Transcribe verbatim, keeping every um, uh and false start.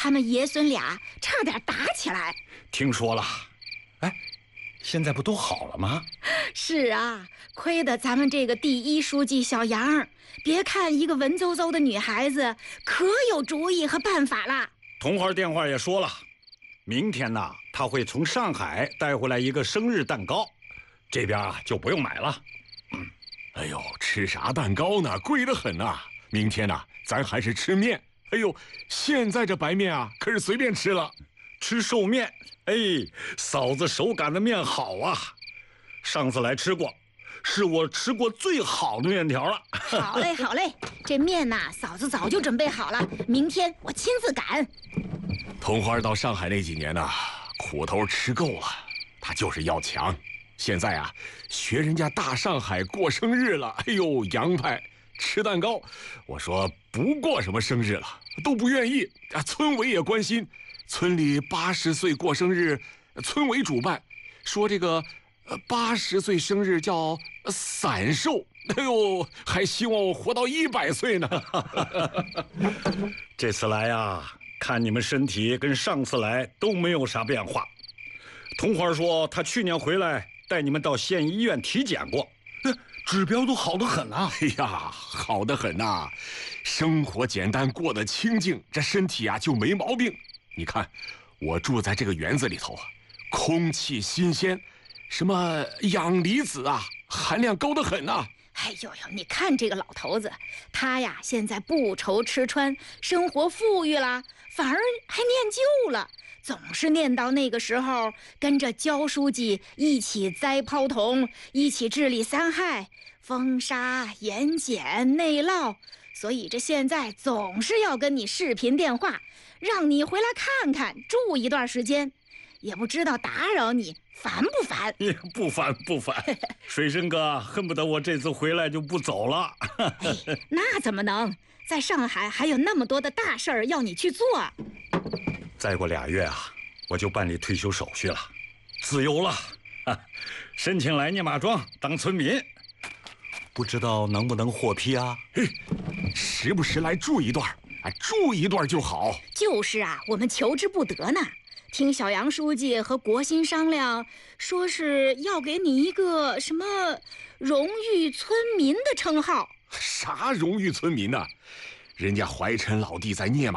他们爷孙俩差点打起来。 听说了。哎，现在不都好了吗？ 是啊，亏得咱们这个第一书记小杨，别看一个文绉绉的女孩子，可有主意和办法了。 童花电话也说了，明天呢，他会从上海带回来一个生日蛋糕，这边啊就不用买了。 嗯，哎呦，吃啥蛋糕呢？贵得很呐！明天呢，咱还是吃面。哎呦，现在这白面啊，可是随便吃了。 吃寿面，哎，嫂子手擀的面好啊，上次来吃过，是我吃过最好的面条了。 好嘞，好嘞，这面呐，嫂子早就准备好了，明天我亲自擀。 童花到上海那几年呢，苦头吃够了，她就是要强。现在啊，学人家大上海过生日了，哎呦，洋派吃蛋糕，我说不过什么生日了，都不愿意啊。村委也关心。村里八十岁过生日，村委主办，说这个呃八十岁生日叫散寿，哎呦，还希望我活到一百岁呢。 这次来呀，看你们身体跟上次来都没有啥变化。童花说她去年回来带你们到县医院体检过，指标都好得很啊。 哎呀，好得很呐，生活简单，过得清静，这身体啊就没毛病。你看，我住在这个园子里头啊，空气新鲜，什么氧离子啊，含量高得很呐。 哎呦呦，你看这个老头子，他呀现在不愁吃穿，生活富裕了，反而还念旧了，总是念到那个时候跟着焦书记一起栽泡桐，一起治理三害，风沙、盐碱、内涝，所以这现在总是要跟你视频电话，让你回来看看，住一段时间，也不知道打扰你烦不烦？ 也不烦不烦。水生哥恨不得我这次回来就不走了。 哎，那怎么能？在上海还有那么多的大事儿要你去做。 再过俩月啊，我就办理退休手续了，自由了，申请来聂马庄当村民。不知道能不能获批啊？ 嘿，时不时来住一段，啊，住一段就好。 就是啊，我们求之不得呢。听小杨书记和国新商量，说是要给你一个什么荣誉村民的称号。 啥荣誉村民呢？人家怀臣老弟在聂马